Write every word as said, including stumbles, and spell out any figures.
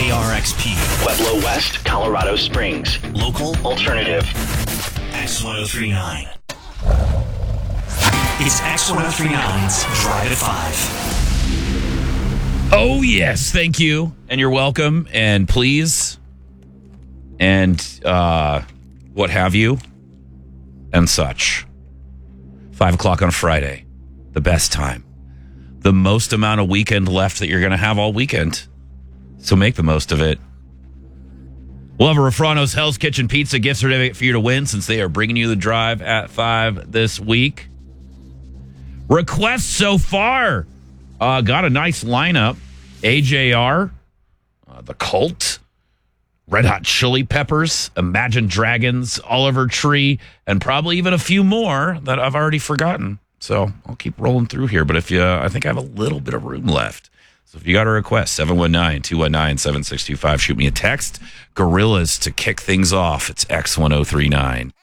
K R X P. Pueblo West, Colorado Springs. Local Alternative. X ten thirty-nine. It's X ten thirty-nine's Drive at five. Oh, yes. Thank you. And you're welcome. And please. And uh, what have you. And such. Five o'clock on a Friday. The best time. The most amount of weekend left that you're going to have all weekend. So make the most of it. We'll have a Refrano's Hell's Kitchen Pizza gift certificate for you to win since they are bringing you the Drive at five this week. Requests so far. Uh, got a nice lineup. A J R, uh, The Cult, Red Hot Chili Peppers, Imagine Dragons, Oliver Tree, and probably even a few more that I've already forgotten. So I'll keep rolling through here. But if you, uh, I think I have a little bit of room left. So if you got a request, seven one nine, two one nine, seven six two five, shoot me a text. Gorillas to kick things off. It's X ten thirty-nine.